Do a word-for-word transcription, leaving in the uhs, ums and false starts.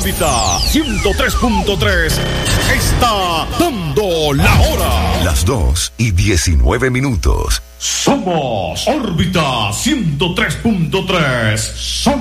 órbita ciento tres punto tres está dando la hora. Las dos y diecinueve minutos. Somos órbita ciento tres punto tres. Somos